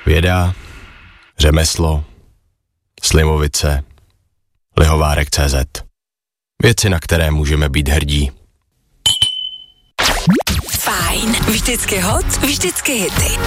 Věda, řemeslo, Slivovice, Lihovárek.cz. Věci, na které můžeme být hrdí. Fajn, vždycky hot, vždycky hity.